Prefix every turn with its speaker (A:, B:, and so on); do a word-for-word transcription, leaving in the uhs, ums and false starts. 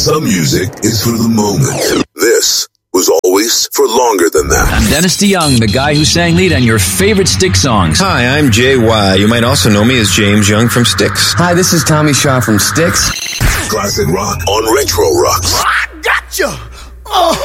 A: Some music is for the moment. This was always for longer than that.
B: I'm Dennis DeYoung, the guy who sang lead on your favorite Styx songs.
C: Hi, I'm Jay Y. You might also know me as James Young from Styx.
D: Hi, this is Tommy Shaw from Styx.
A: Classic rock on Retro Rocks.
E: I gotcha! Oh!